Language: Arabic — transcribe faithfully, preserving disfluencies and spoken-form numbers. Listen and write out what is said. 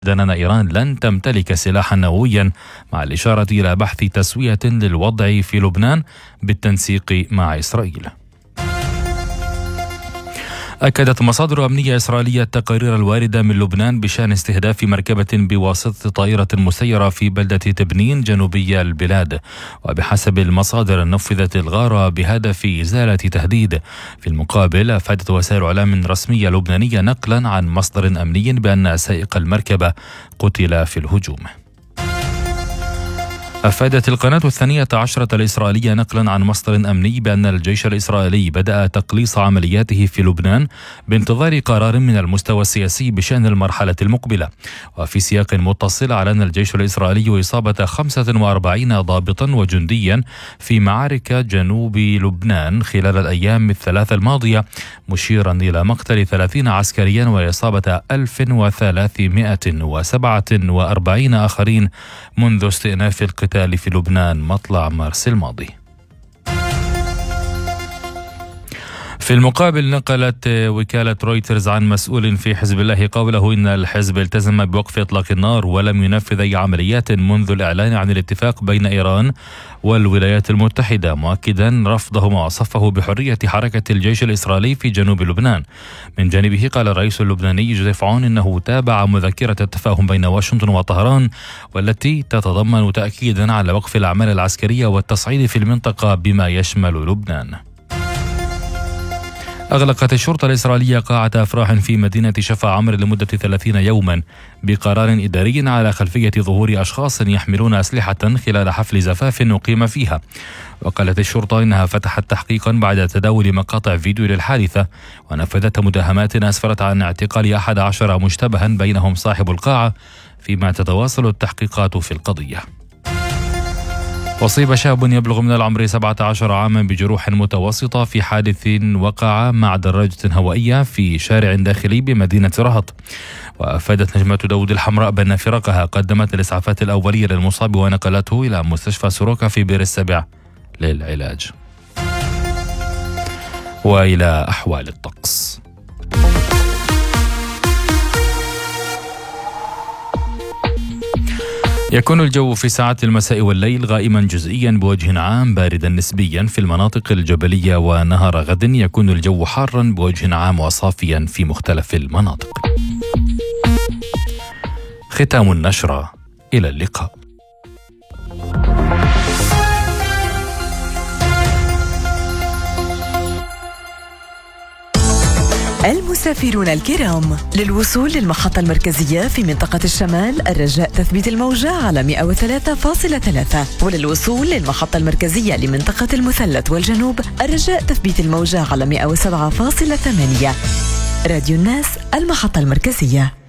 أن إيران لن تمتلك سلاحا نوويا، مع الإشارة إلى بحث تسوية للوضع في لبنان بالتنسيق مع إسرائيل. أكدت مصادر أمنية إسرائيلية التقارير الواردة من لبنان بشأن استهداف مركبة بواسطة طائرة مسيرة في بلدة تبنين جنوبي البلاد، وبحسب المصادر نفذت الغارة بهدف إزالة تهديد. في المقابل أفادت وسائل إعلام رسمية لبنانية نقلا عن مصدر أمني بأن سائق المركبة قتل في الهجوم. أفادت القناة الثانية عشرة الإسرائيلية نقلا عن مصدر أمني بأن الجيش الإسرائيلي بدأ تقليص عملياته في لبنان بانتظار قرار من المستوى السياسي بشأن المرحلة المقبلة. وفي سياق متصل أعلن الجيش الإسرائيلي إصابة خمسة وأربعين ضابطا وجنديا في معارك جنوب لبنان خلال الأيام الثلاث الماضية، مشيرا إلى مقتل ثلاثين عسكريا وإصابة ألف وثلاثمائة وسبعة وأربعين آخرين منذ استئناف القتال في لبنان مطلع مارس الماضي. في المقابل نقلت وكالة رويترز عن مسؤول في حزب الله قوله إن الحزب التزم بوقف إطلاق النار ولم ينفذ أي عمليات منذ الإعلان عن الاتفاق بين إيران والولايات المتحدة، مؤكدا رفضه ما وصفه بحرية حركة الجيش الإسرائيلي في جنوب لبنان. من جانبه قال الرئيس اللبناني جوزيف عون إنه تابع مذكرة التفاهم بين واشنطن وطهران، والتي تتضمن تأكيدا على وقف الأعمال العسكرية والتصعيد في المنطقة بما يشمل لبنان. أغلقت الشرطة الإسرائيلية قاعة أفراح في مدينة شفا عمر لمدة ثلاثين يوما بقرار إداري على خلفية ظهور أشخاص يحملون أسلحة خلال حفل زفاف أقيم فيها. وقالت الشرطة إنها فتحت تحقيقا بعد تداول مقاطع فيديو للحادثة، ونفذت مداهمات أسفرت عن اعتقال أحد عشر مشتبها بينهم صاحب القاعة، فيما تتواصل التحقيقات في القضية. أصيب شاب يبلغ من العمر سبعة عشر عاما بجروح متوسطة في حادث وقع مع دراجة هوائية في شارع داخلي بمدينة رهط. وأفادت نجمة داود الحمراء بأن فرقها قدمت الإسعافات الأولية للمصاب ونقلته إلى مستشفى سوروكا في بير السبع للعلاج. وإلى أحوال الطقس. يكون الجو في ساعات المساء والليل غائما جزئيا بوجه عام باردا نسبيا في المناطق الجبلية، ونهار غد يكون الجو حارا بوجه عام وصافيا في مختلف المناطق. ختام النشرة، إلى اللقاء. المسافرون الكرام، للوصول للمحطة المركزية في منطقة الشمال الرجاء تثبيت الموجة على مئة وثلاثة فاصلة ثلاثة، وللوصول للمحطة المركزية لمنطقة المثلث والجنوب الرجاء تثبيت الموجة على مئة وسبعة فاصلة ثمانية. راديو الناس، المحطة المركزية.